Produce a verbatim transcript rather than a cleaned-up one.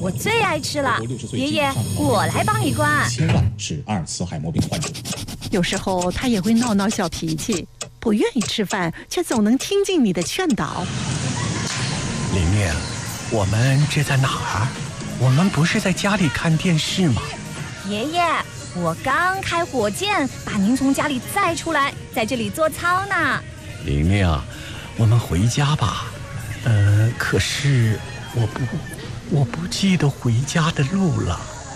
我最爱吃了。爷爷，我来帮你刮。 千万是阿尔茨海默病患者。 有时候他也会闹闹小脾气，不愿意吃饭，却总能听进你的劝导。 玲玲，我们这在哪儿？我们不是在家里看电视吗？ 爷爷，我刚开火箭把您从家里载出来，在这里做操呢。 玲玲，我们回家吧。呃，可是我不，我不记得回家的路了。